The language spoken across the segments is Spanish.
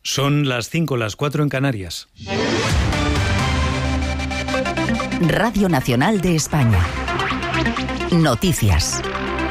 Son las 5, las 4 en Canarias. Radio Nacional de España. Noticias.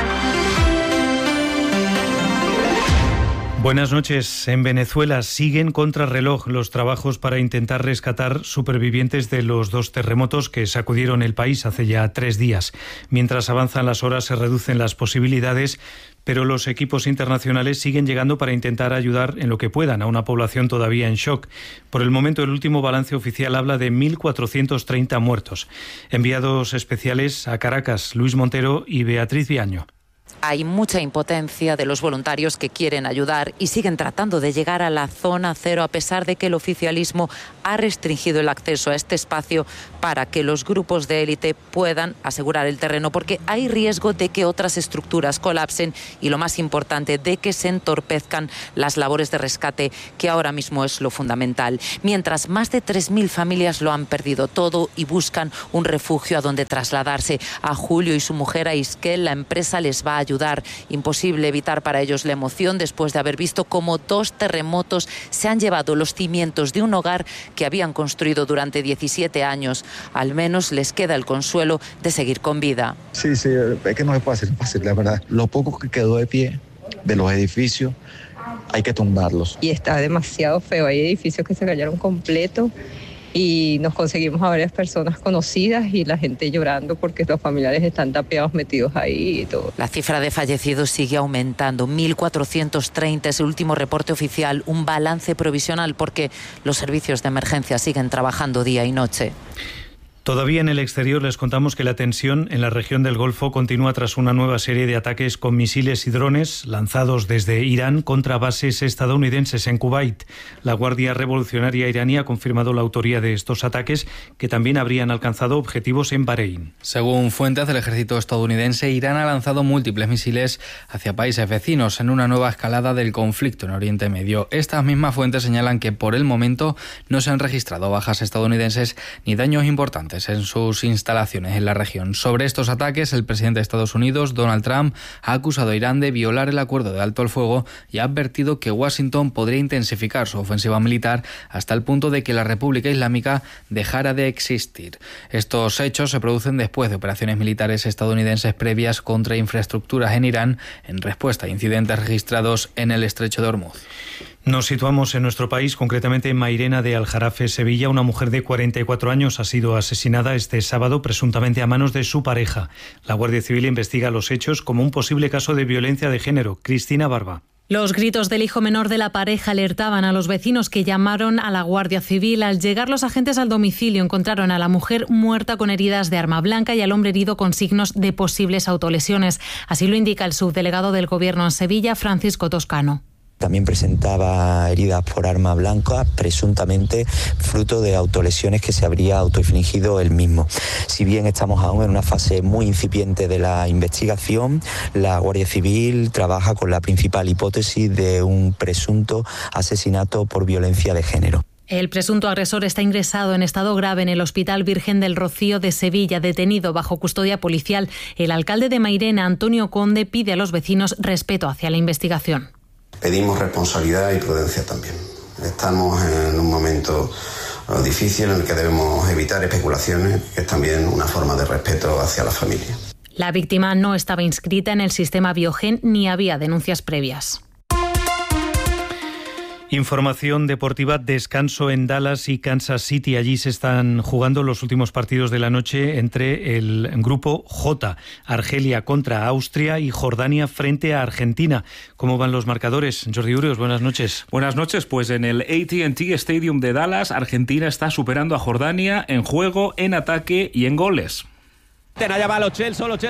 Buenas noches. En Venezuela siguen contrarreloj los trabajos para intentar rescatar supervivientes de los 2 terremotos que sacudieron el país hace ya 3 días. Mientras avanzan las horas se reducen las posibilidades, pero los equipos internacionales siguen llegando para intentar ayudar en lo que puedan a una población todavía en shock. Por el momento, el último balance oficial habla de 1.430 muertos. Enviados especiales a Caracas, Luis Montero y Beatriz Viaño. Hay mucha impotencia de los voluntarios que quieren ayudar y siguen tratando de llegar a la zona cero a pesar de que el oficialismo ha restringido el acceso a este espacio para que los grupos de élite puedan asegurar el terreno, porque hay riesgo de que otras estructuras colapsen y, lo más importante, de que se entorpezcan las labores de rescate, que ahora mismo es lo fundamental. Mientras más de 3.000 familias lo han perdido todo y buscan un refugio a donde trasladarse. A Julio y su mujer, a Isquel, la empresa les va a ayudar. Imposible evitar para ellos la emoción después de haber visto cómo 2 terremotos se han llevado los cimientos de un hogar que habían construido durante 17 años. Al menos les queda el consuelo de seguir con vida. Sí, es que no es fácil, la verdad. Lo poco que quedó de pie de los edificios hay que tumbarlos. Y está demasiado feo, hay edificios que se cayeron completos. Y nos conseguimos a varias personas conocidas y la gente llorando porque los familiares están tapiados, metidos ahí y todo. La cifra de fallecidos sigue aumentando. 1.430 es el último reporte oficial, un balance provisional porque los servicios de emergencia siguen trabajando día y noche. Todavía en el exterior les contamos que la tensión en la región del Golfo continúa tras una nueva serie de ataques con misiles y drones lanzados desde Irán contra bases estadounidenses en Kuwait. La Guardia Revolucionaria iraní ha confirmado la autoría de estos ataques, que también habrían alcanzado objetivos en Bahrein. Según fuentes del ejército estadounidense, Irán ha lanzado múltiples misiles hacia países vecinos en una nueva escalada del conflicto en Oriente Medio. Estas mismas fuentes señalan que por el momento no se han registrado bajas estadounidenses ni daños importantes en sus instalaciones en la región. Sobre estos ataques, el presidente de Estados Unidos, Donald Trump, ha acusado a Irán de violar el acuerdo de alto el fuego y ha advertido que Washington podría intensificar su ofensiva militar hasta el punto de que la República Islámica dejara de existir. Estos hechos se producen después de operaciones militares estadounidenses previas contra infraestructuras en Irán en respuesta a incidentes registrados en el estrecho de Hormuz. Nos situamos en nuestro país, concretamente en Mairena de Aljarafe, Sevilla. Una mujer de 44 años ha sido asesinada este sábado, presuntamente a manos de su pareja. La Guardia Civil investiga los hechos como un posible caso de violencia de género. Cristina Barba. Los gritos del hijo menor de la pareja alertaban a los vecinos, que llamaron a la Guardia Civil. Al llegar los agentes al domicilio encontraron a la mujer muerta con heridas de arma blanca y al hombre herido con signos de posibles autolesiones. Así lo indica el subdelegado del Gobierno en Sevilla, Francisco Toscano. También presentaba heridas por arma blanca, presuntamente fruto de autolesiones que se habría autoinfligido él mismo. Si bien estamos aún en una fase muy incipiente de la investigación, la Guardia Civil trabaja con la principal hipótesis de un presunto asesinato por violencia de género. El presunto agresor está ingresado en estado grave en el Hospital Virgen del Rocío de Sevilla, detenido bajo custodia policial. El alcalde de Mairena, Antonio Conde, pide a los vecinos respeto hacia la investigación. Pedimos responsabilidad y prudencia también. Estamos en un momento difícil en el que debemos evitar especulaciones, que es también una forma de respeto hacia la familia. La víctima no estaba inscrita en el sistema Biogen ni había denuncias previas. Información deportiva, descanso en Dallas y Kansas City. Allí se están jugando los últimos partidos de la noche entre el grupo J, Argelia contra Austria y Jordania frente a Argentina. ¿Cómo van los marcadores? Jordi Urios, buenas noches. Buenas noches, pues en el AT&T Stadium de Dallas, Argentina está superando a Jordania en juego, en ataque y en goles. Allá va Lo Celso, gol,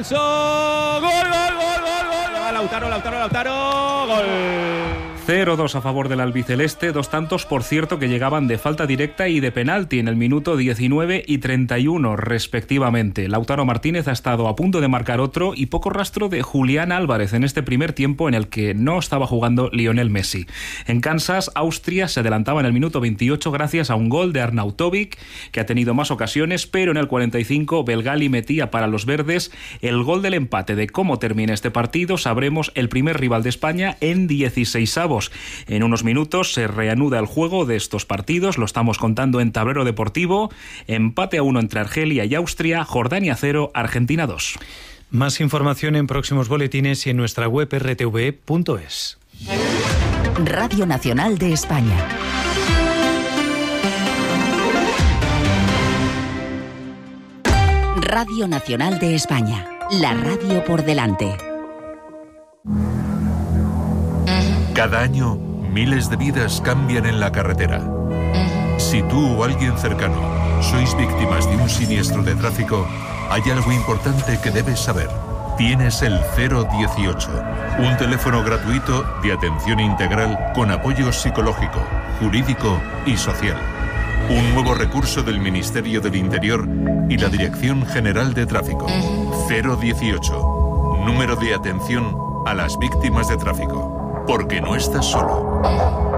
Lautaro, gol. 0-2 a favor del albiceleste, 2 tantos, por cierto, que llegaban de falta directa y de penalti en el minuto 19 y 31, respectivamente. Lautaro Martínez ha estado a punto de marcar otro y poco rastro de Julián Álvarez en este primer tiempo en el que no estaba jugando Lionel Messi. En Kansas, Austria se adelantaba en el minuto 28 gracias a un gol de Arnautovic, que ha tenido más ocasiones, pero en el 45 Belgali metía para los verdes el gol del empate. De cómo termina este partido sabremos el primer rival de España en 16avos. equipos. En unos minutos se reanuda el juego de estos partidos, lo estamos contando en Tablero Deportivo. Empate a 1 entre Argelia y Austria, Jordania 0, Argentina 2. Más información en próximos boletines y en nuestra web rtv.es. Radio Nacional de España. Radio Nacional de España. La radio por delante. Cada año, miles de vidas cambian en la carretera. Si tú o alguien cercano sois víctimas de un siniestro de tráfico, hay algo importante que debes saber. Tienes el 018, un teléfono gratuito de atención integral con apoyo psicológico, jurídico y social. Un nuevo recurso del Ministerio del Interior y la Dirección General de Tráfico. 018, número de atención a las víctimas de tráfico. Porque no estás solo.